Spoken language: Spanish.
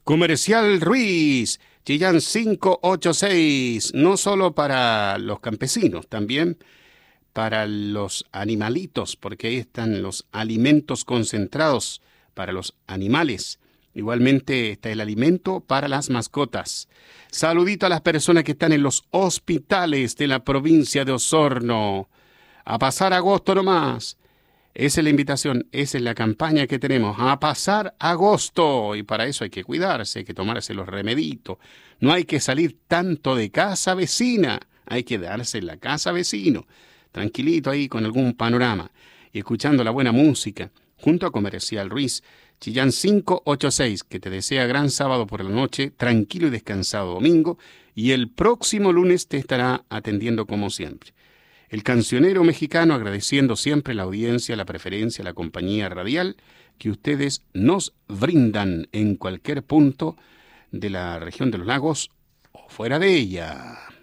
Comercial Ruiz, Chillán 586, no solo para los campesinos, también para los animalitos, porque ahí están los alimentos concentrados para los animales. Igualmente está el alimento para las mascotas. Saludito a las personas que están en los hospitales de la provincia de Osorno. A pasar agosto nomás. Esa es la invitación, esa es la campaña que tenemos, a pasar agosto. Y para eso hay que cuidarse, hay que tomarse los remeditos. No hay que salir tanto de casa vecina, hay que darse en la casa vecino. Tranquilito ahí con algún panorama y escuchando la buena música, junto a Comercial Ruiz, Chillán 586, que te desea gran sábado por la noche, tranquilo y descansado domingo, y el próximo lunes te estará atendiendo como siempre. El cancionero mexicano agradeciendo siempre la audiencia, la preferencia, la compañía radial que ustedes nos brindan en cualquier punto de la región de los lagos o fuera de ella.